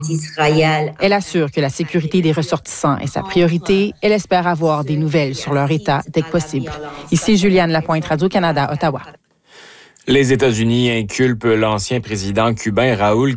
d'Israël. Elle assure que la sécurité des ressortissants est sa priorité. Elle espère avoir des nouvelles sur leur état dès que possible. Ici Juliane Lapointe, Radio-Canada, Ottawa. Les États-Unis inculpent l'ancien président cubain Raúl